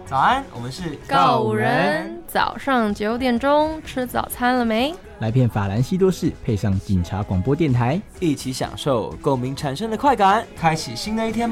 早安，我们是告五人。早上9点钟吃早餐了没？ 来片法兰西多士，配上警察广播电台， 一起享受共鸣产生的快感，开启新的一天吧。